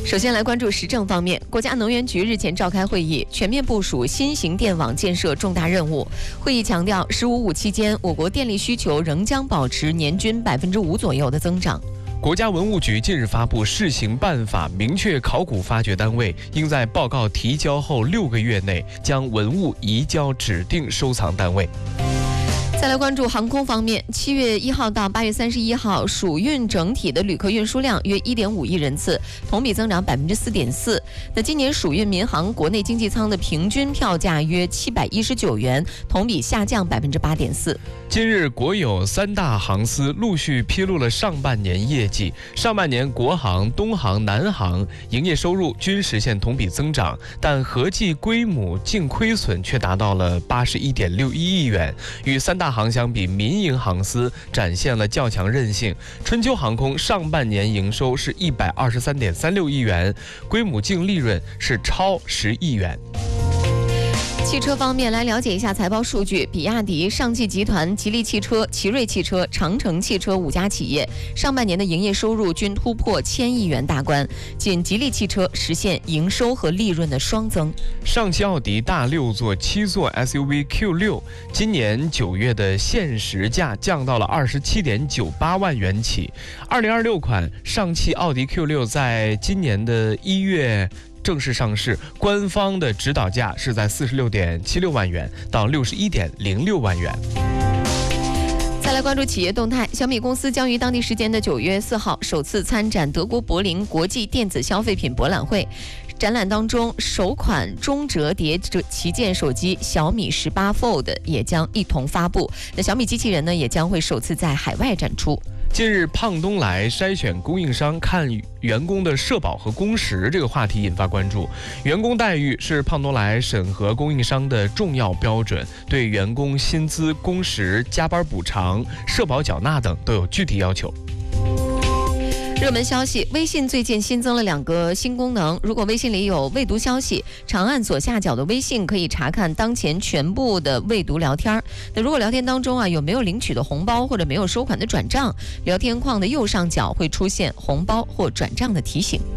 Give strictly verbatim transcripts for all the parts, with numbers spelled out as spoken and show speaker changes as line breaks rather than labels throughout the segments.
首先来关注时政方面，国家能源局日前召开会议，全面部署新型电网建设重大任务。会议强调，“十五五”期间，我国电力需求仍将保持年均百分之五左右的增长。
国家文物局近日发布试行办法，明确考古发掘单位应在报告提交后六个月内将文物移交指定收藏单位。
再来关注航空方面，七月一号到八月三十一号，暑运整体的旅客运输量约一点五亿人次，同比增长百分之四点四。那今年暑运民航国内经济舱的平均票价约七百一十九元，同比下降百分之八点四。
近日，国有三大航司陆续披露了上半年业绩。上半年，国航、东航、南航营业收入均实现同比增长，但合计规模净亏损却达到了八十一点六一亿元。与三大航相比，民营航司展现了较强韧性。春秋航空上半年营收是一百二十三点三六亿元，规模净利润是超十亿元。
汽车方面，来了解一下财报数据。比亚迪、上汽集团、吉利汽车、奇瑞汽车、长城汽车五家企业上半年的营业收入均突破千亿元大关，仅吉利汽车实现营收和利润的双增。
上汽奥迪大六座、七座 S U V Q 六，今年九月的限时价降到了二十七点九八万元起。二零二六款上汽奥迪 Q 六在今年的一月正式上市，官方的指导价是在四十六点七六万元到六十一点零六万元。
再来关注企业动态，小米公司将于当地时间的九月四号首次参展德国柏林国际电子消费品博览会。展览当中，首款中折叠旗舰手机小米十八 Fold 也将一同发布。那小米机器人呢，也将会首次在海外展出。
近日，胖东来筛选供应商看员工的社保和工时这个话题引发关注。员工待遇是胖东来审核供应商的重要标准，对员工薪资、工时、加班补偿、社保缴纳等都有具体要求。
热门消息，微信最近新增了两个新功能。如果微信里有未读消息，长按左下角的微信可以查看当前全部的未读聊天。那如果聊天当中啊有没有领取的红包或者没有收款的转账，聊天框的右上角会出现红包或转账的提醒。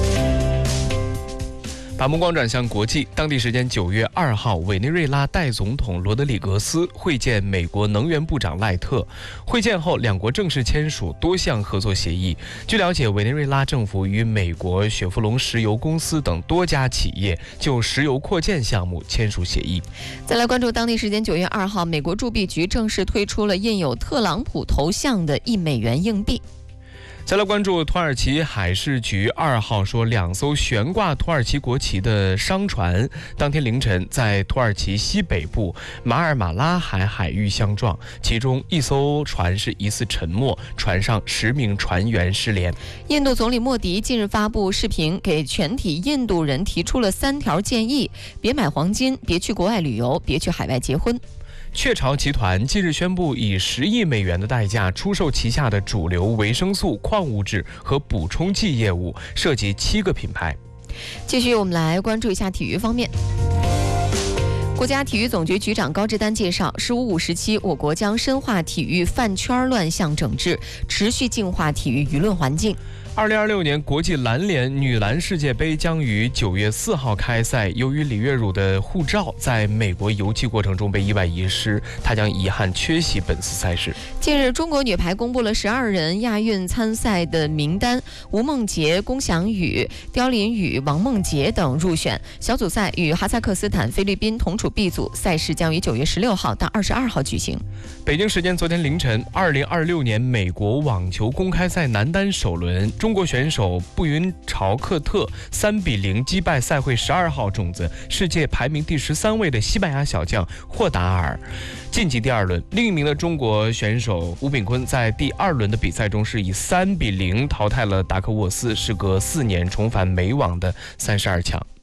把目光转向国际，当地时间九月二号，委内瑞拉代总统罗德里格斯会见美国能源部长赖特。会见后，两国正式签署多项合作协议。据了解，委内瑞拉政府与美国雪佛龙石油公司等多家企业就石油扩建项目签署协议。
再来关注当地时间九月二号，美国铸币局正式推出了印有特朗普头像的一美元硬币。
再来关注土耳其海事局二号说，两艘悬挂土耳其国旗的商船当天凌晨在土耳其西北部马尔马拉海海域相撞，其中一艘船是疑似沉没，船上十名船员失联。
印度总理莫迪近日发布视频，给全体印度人提出了三条建议：别买黄金，别去国外旅游，别去海外结婚。
雀巢集团近日宣布，以十亿美元的代价出售旗下的主流维生素、矿物质和补充剂业务，涉及七个品牌。
继续，我们来关注一下体育方面。国家体育总局局长高志丹介绍，“十五五”时期，我国将深化体育饭圈乱象整治，持续净化体育舆论环境。
二零二六年国际篮联女篮世界杯将于九月四号开赛。由于李月汝的护照在美国邮寄过程中被意外遗失，她将遗憾缺席本次赛事。
近日，中国女排公布了十二人亚运参赛的名单，吴梦洁、龚翔宇、刁琳宇、王梦洁等入选。小组赛与哈萨克斯坦、菲律宾同处 B 组，赛事将于九月十六号到二十二号举行。
北京时间昨天凌晨，二零二六年美国网球公开赛男单首轮，中国选手布云朝克特三比零击败赛会十二号种子、世界排名第十三位的西班牙小将霍达尔，晋级第二轮。另一名的中国选手吴炳坤在第二轮的比赛中是以三比零淘汰了达克沃斯，时隔四年重返美网的三十二强。